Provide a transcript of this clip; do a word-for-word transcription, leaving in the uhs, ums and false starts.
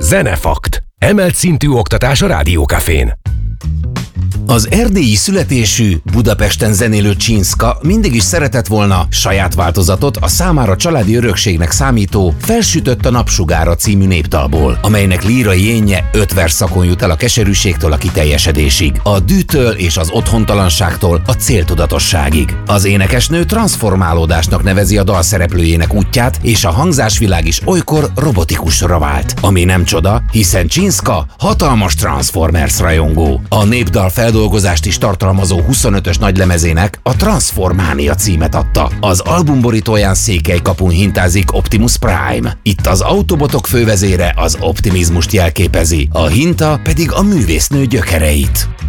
Zenefakt. Emelt szintű oktatás a Rádiókafén. Az erdélyi születésű, Budapesten zenélő Csinszka mindig is szeretett volna saját változatot a számára családi örökségnek számító Felsütött a napsugára című népdalból, amelynek lírai énje öt versszakon jut el a keserűségtől a kiteljesedésig, a dűtől és az otthontalanságtól a céltudatosságig. Az énekesnő transformálódásnak nevezi a dal szereplőjének útját, és a hangzásvilág is olykor robotikusra vált. Ami nem csoda, hiszen Csinszka hatalmas Transformers rajongó. A népdal feldolgozást is tartalmazó huszonötös nagylemezének a Transformania címet adta. Az albumborítóján Székely kapun hintázik Optimus Prime. Itt az Autobotok fővezére az optimizmust jelképezi, a hinta pedig a művésznő gyökereit.